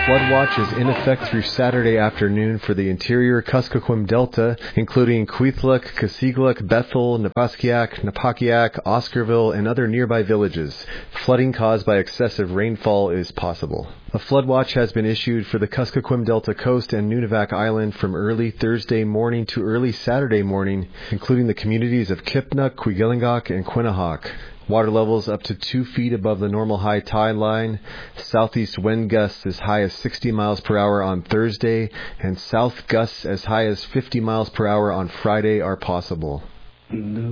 flood watch is in effect through Saturday afternoon for the interior Kuskokwim Delta, including Kwethluk, Kasigluk, Bethel, Napaskiak, Napakiak, Oscarville, and other nearby villages. Flooding caused by excessive rainfall is possible. A flood watch has been issued for the Kuskokwim Delta coast and Nunivak Island from early Thursday morning to early Saturday morning, including the communities of Kipnuk, Kwigillingok, and Quinnahock. Water levels up to 2 feet above the normal high tide line. Southeast wind gusts as high as 60 miles per hour on Thursday, and south gusts as high as 50 miles per hour on Friday are possible.